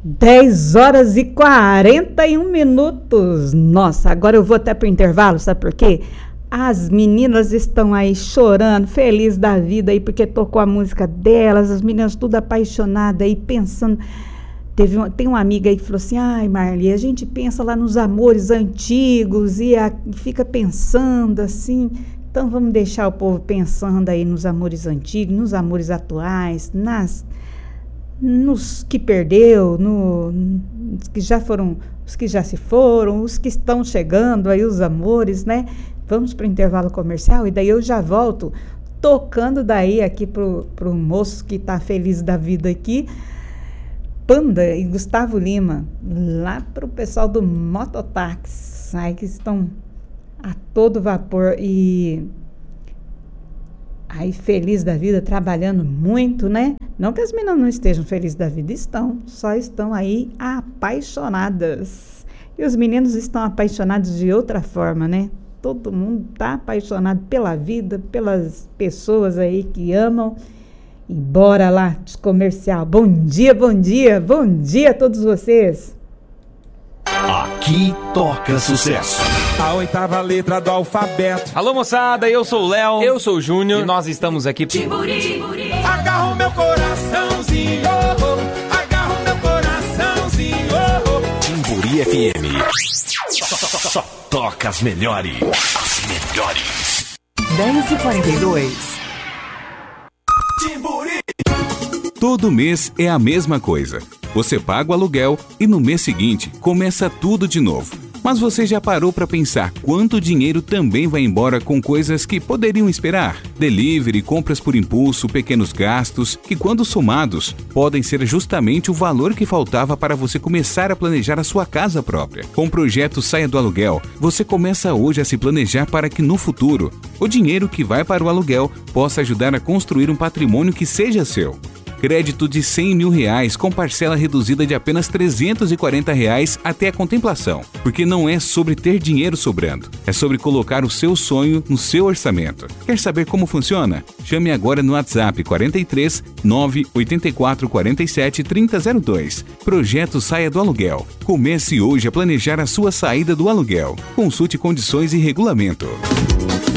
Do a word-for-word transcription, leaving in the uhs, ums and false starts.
dez horas e quarenta e um minutos. Nossa, agora eu vou até pro intervalo, sabe por quê? As meninas estão aí chorando, felizes da vida aí, porque tocou a música delas, as meninas tudo apaixonadas aí, pensando. Teve uma, tem uma amiga aí que falou assim: ai, Marli, a gente pensa lá nos amores antigos e a, fica pensando assim. Então vamos deixar o povo pensando aí nos amores antigos, nos amores atuais, nas, nos que perdeu, no, nos que já foram, os que já se foram, os que estão chegando aí, os amores, né? Vamos para o intervalo comercial e daí eu já volto tocando daí aqui pro, pro moço que tá feliz da vida aqui, Panda e Gustavo Lima, lá pro pessoal do Mototáxi, aí que estão a todo vapor e aí feliz da vida, trabalhando muito, né? Não que as meninas não estejam felizes da vida, estão, só estão aí apaixonadas. E os meninos estão apaixonados de outra forma, né? Todo mundo está apaixonado pela vida, pelas pessoas aí que amam. E bora lá, comercial. Bom dia, bom dia, bom dia a todos vocês. Aqui toca sucesso. A oitava letra do alfabeto. Alô, moçada, eu sou o Léo. Eu sou o Júnior. E nós estamos aqui. Timburi, timburi. Agarra o meu coraçãozinho. Agarra o meu coraçãozinho. Timburi F M. Só, só, só, só toca as melhores. As melhores. dez e quarenta e dois. Timburi. Todo mês é a mesma coisa. Você paga o aluguel e no mês seguinte começa tudo de novo. Mas você já parou para pensar quanto dinheiro também vai embora com coisas que poderiam esperar? Delivery, compras por impulso, pequenos gastos, que quando somados, podem ser justamente o valor que faltava para você começar a planejar a sua casa própria. Com o projeto Saia do Aluguel, você começa hoje a se planejar para que no futuro, o dinheiro que vai para o aluguel possa ajudar a construir um patrimônio que seja seu. Crédito de cem mil reais com parcela reduzida de apenas trezentos e quarenta reais até a contemplação. Porque não é sobre ter dinheiro sobrando, é sobre colocar o seu sonho no seu orçamento. Quer saber como funciona? Chame agora no WhatsApp quarenta e três, nove oito quatro, quarenta e sete, trinta zero dois. Projeto Saia do Aluguel. Comece hoje a planejar a sua saída do aluguel. Consulte condições e regulamento.